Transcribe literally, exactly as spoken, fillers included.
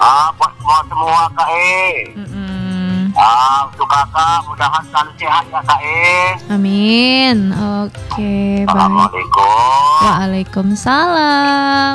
Ah, buat semua-semua Kak E. Mm-mm. Ah, untuk kakak mudahan selalu sehat ya Kak E. Amin. Oke, baik. Assalamualaikum. Waalaikumsalam.